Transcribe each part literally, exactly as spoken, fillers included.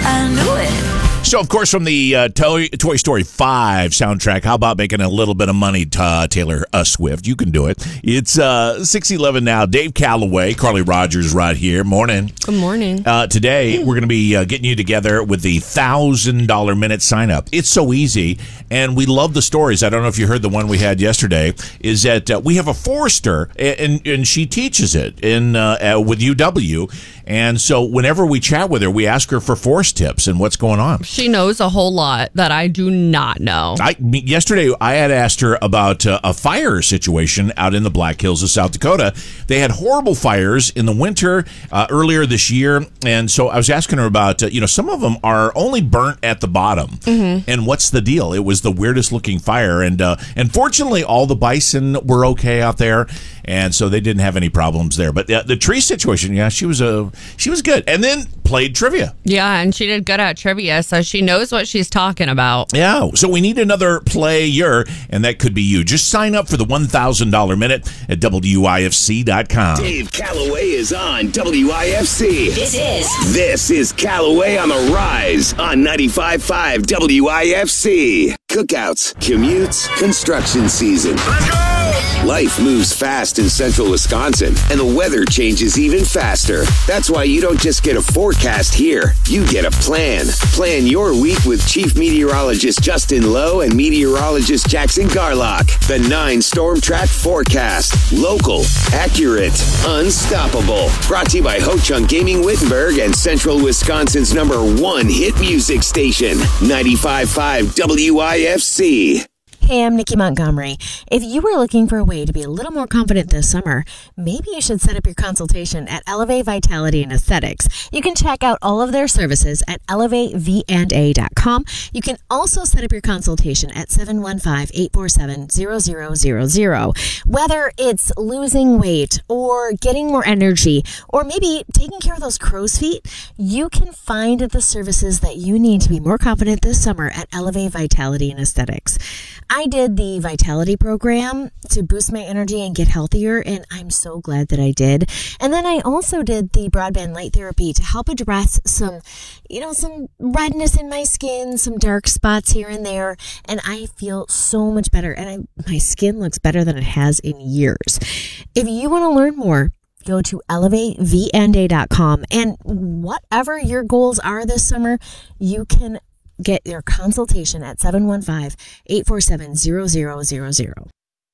I knew it. So, of course, from the uh, Toy, Toy Story five soundtrack, how about making a little bit of money, uh, Taylor uh, Swift? You can do it. It's uh, six eleven now. Dave Calloway, Carly Rogers right here. Morning. Good morning. Uh, today, we're going to be uh, getting you together with the one thousand dollars minute sign up. It's so easy, and we love the stories. I don't know if you heard the one we had yesterday, is that uh, we have a Forester, and, and she teaches it in uh, uh, with U W. And so whenever we chat with her, we ask her for force tips and what's going on. She knows a whole lot that I do not know. I, yesterday, I had asked her about uh, a fire situation out in the Black Hills of South Dakota. They had horrible fires in the winter uh, earlier this year. And so I was asking her about, uh, you know, some of them are only burnt at the bottom. Mm-hmm. And what's the deal? It was the weirdest looking fire. And, uh, and fortunately, all the bison were okay out there. And so they didn't have any problems there. But uh, the tree situation, yeah, she was a she was good. And then played trivia. Yeah, and she did good at trivia, so she knows what she's talking about. Yeah, so we need another player, and that could be you. Just sign up for the one thousand dollars minute at W I F C dot com. Dave Calloway is on W I F C. This is. This is Calloway on the Rise on ninety-five point five W I F C. Cookouts, commutes, construction season. Let's go! Life moves fast in central Wisconsin, and the weather changes even faster. That's why you don't just get a forecast here. You get a plan. Plan your week with Chief Meteorologist Justin Lowe and Meteorologist Jackson Garlock. The nine Storm Track Forecast. Local, accurate, unstoppable. Brought to you by Ho Chunk Gaming Wittenberg and Central Wisconsin's number one hit music station, ninety-five point five W I F C. Hey, I'm Nikki Montgomery. If you were looking for a way to be a little more confident this summer, maybe you should set up your consultation at Elevate Vitality and Aesthetics. You can check out all of their services at elevate v and a dot com. You can also set up your consultation at seven one five, eight four seven, zero zero zero zero. Whether it's losing weight or getting more energy or maybe taking care of those crow's feet, you can find the services that you need to be more confident this summer at Elevate Vitality and Aesthetics. I did the Vitality program to boost my energy and get healthier, and I'm so glad that I did. And then I also did the broadband light therapy to help address some, you know, some redness in my skin, some dark spots here and there, and I feel so much better, and I, my skin looks better than it has in years. If you want to learn more, go to elevate v and a dot com, and whatever your goals are this summer, you can get your consultation at seven one five, eight four seven, zero zero zero zero.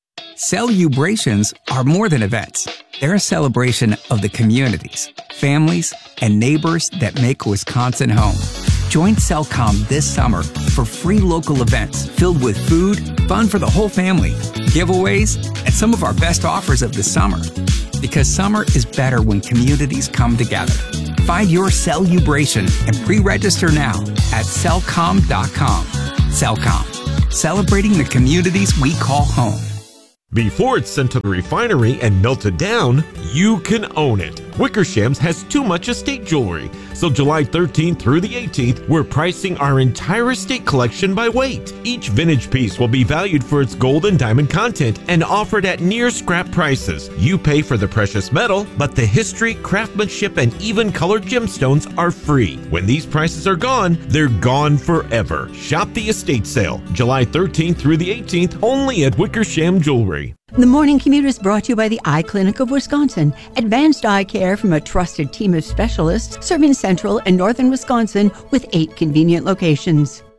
Celebrations are more than events. They're a celebration of the communities, families, and neighbors that make Wisconsin home. Join Cellcom this summer for free local events filled with food, fun for the whole family, giveaways, and some of our best offers of the summer. Because summer is better when communities come together. Find your Celebration and pre-register now at cellcom dot com. Cellcom, celebrating the communities we call home. Before it's sent to the refinery and melted down, you can own it. Wickersham's has too much estate jewelry. So July thirteenth through the eighteenth, we're pricing our entire estate collection by weight. Each vintage piece will be valued for its gold and diamond content and offered at near scrap prices. You pay for the precious metal, but the history, craftsmanship, and even colored gemstones are free. When these prices are gone, they're gone forever. Shop the estate sale, July thirteenth through the eighteenth, only at Wickersham Jewelry. The Morning Commute is brought to you by the Eye Clinic of Wisconsin. Advanced eye care from a trusted team of specialists serving central and northern Wisconsin with eight convenient locations.